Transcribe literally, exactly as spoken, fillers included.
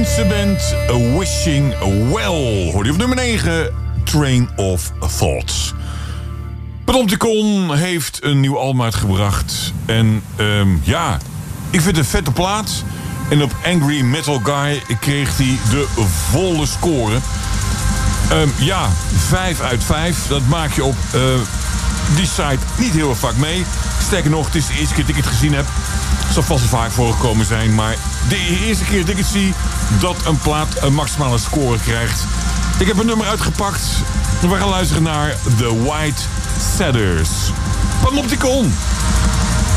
Deense band Wishing Well. Hoor je op nummer negen, Train of Thoughts. Panopticon heeft een nieuw album uitgebracht. En um, ja, ik vind het een vette plaat. En op Angry Metal Guy kreeg hij de volle score. Um, ja, vijf uit vijf. Dat maak je op uh, die site niet heel erg vaak mee. Sterker nog, het is de eerste keer dat ik het gezien heb. Het zal vast wel vaak voorgekomen zijn. Maar de eerste keer dat ik het zie dat een plaat een maximale score krijgt. Ik heb een nummer uitgepakt. We gaan luisteren naar The White Setters. Panopticon.